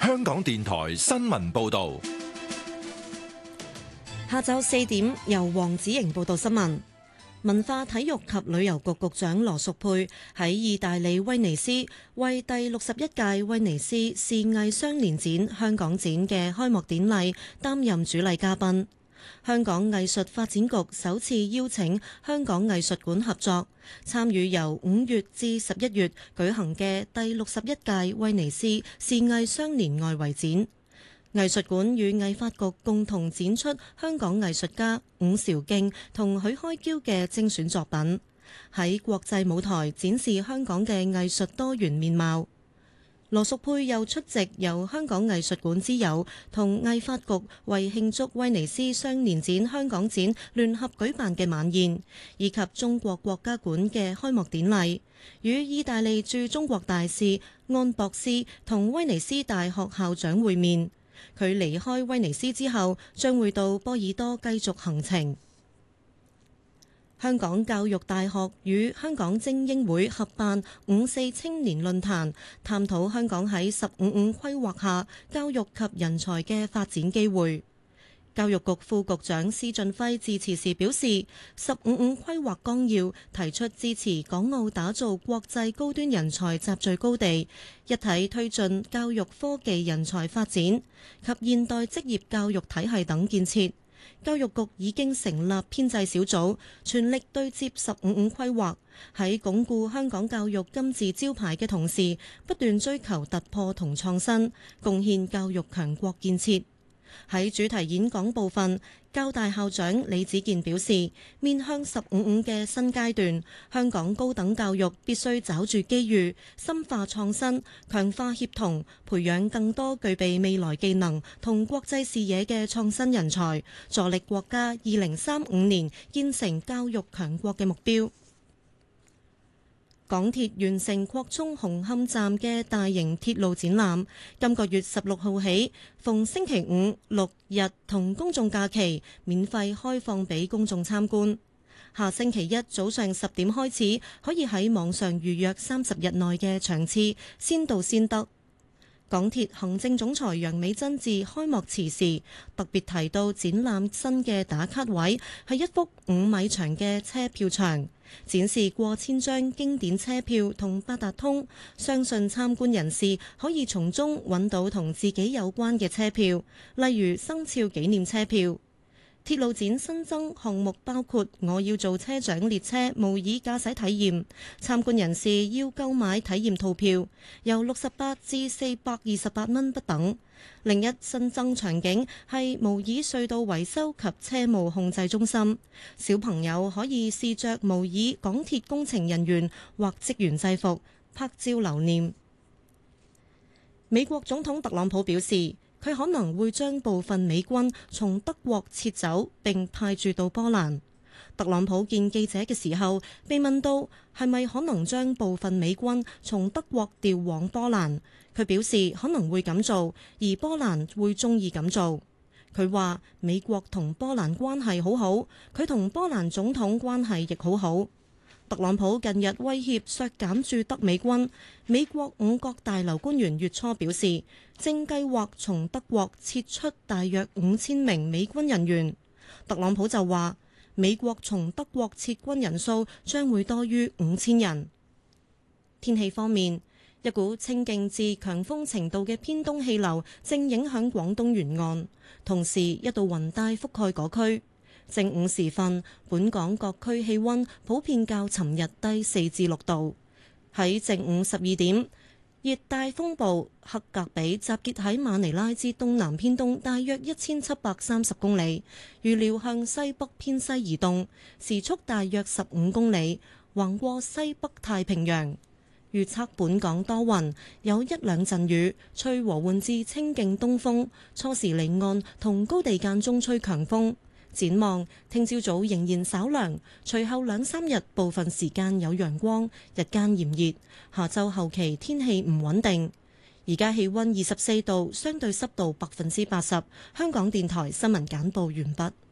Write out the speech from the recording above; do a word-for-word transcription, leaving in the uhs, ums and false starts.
香港電台新聞報道。 下晝四點，由黃子瑩報道新聞。文化體育及旅遊局局長羅淑佩喺意大利威尼斯為第六十一屆威尼斯視藝雙年展香港展嘅開幕典禮擔任主禮嘉賓。香港藝術發展局首次邀請香港藝術館合作，參與由五月至十一月舉行嘅第六十一屆威尼斯視藝雙年外圍展。藝術館與藝發局共同展出香港藝術家伍韶敬同許開驕嘅精選作品，喺國際舞台展示香港嘅藝術多元面貌。羅淑佩又出席由香港藝術館之友同藝發局為慶祝威尼斯雙年展香港展聯合舉辦嘅晚宴，以及中國國家館嘅開幕典禮，與意大利駐中國大使安博斯同威尼斯大學校長會面。佢離開威尼斯之後，將會到波爾多繼續行程。香港教育大學與香港精英會合辦五四青年論壇，探討香港喺十五五規劃下教育及人才嘅發展機會。教育局副局長施俊輝致辭時表示，十五五規劃綱要提出支持港澳打造國際高端人才集聚高地，一體推進教育科技人才發展及現代職業教育體系等建設。教育局已經成立編制小組，全力對接十五五規劃，喺鞏固香港教育金字招牌嘅同時，不斷追求突破同創新，貢獻教育強國建設。喺主題演講部分，教大校長李子健表示，面向十五五嘅新階段，香港高等教育必須抓住機遇，深化創新，強化協同，培養更多具備未來技能同國際視野嘅創新人才，助力國家二零三五年建成教育強國嘅目標。港鐵完成擴充紅磡站嘅大型鐵路展覽，今個月十六號起，逢星期五、六日同公眾假期免費開放俾公眾參觀。下星期一早上十點開始，可以喺網上預約三十日內嘅場次，先到先得。港鐵行政總裁楊美珍致開幕辭時，特別提到展覽新嘅打卡位係一幅五米長嘅車票牆，展示過千張經典車票同八達通，相信參觀人士可以從中揾到同自己有關嘅車票，例如生肖紀念車票。鐵路展新增項目包括我要做車長列車模擬駕駛體驗，參觀人士要購買體驗套票，由六十八至四百二十八蚊不等。另一新增場景係模擬隧道維修及車務控制中心，小朋友可以試着模擬港鐵工程人員或職員制服，拍照留念。美國總統特朗普表示，佢可能會將部分美軍從德國撤走並派駐到波蘭。特朗普見記者嘅時候，被問到係咪可能將部分美軍從德國調往波蘭，佢表示可能會咁做，而波蘭會鍾意咁做。佢話美國同波蘭關係好好，佢同波蘭總統關係亦好好。特朗普近日威脅削減駐德美軍，美國五角大樓官員月初表示，正計劃從德國撤出大約五千名美軍人員。特朗普就話，美國從德國撤軍人數將會多於五千人。天氣方面，一股清勁至強風程度嘅偏東氣流正影響廣東沿岸，同時一道雲帶覆蓋嗰區。正午時分，本港各區氣溫普遍較尋日低四至六度。喺正午十二點，熱帶風暴克格比集結喺馬尼拉之東南偏東大約一千七百三十公里，預料向西北偏西移動，時速大約十五公里，橫過西北太平洋。預測本港多雲，有一兩陣雨，吹和緩至清勁東風，初時離岸同高地間中吹強風。展望聽朝早仍然稍涼，隨後兩三日部分時間有陽光，日間炎熱。下週後期天氣唔穩定。而家氣溫二十四度，相對濕度百分之八十。香港電台新聞簡報完畢。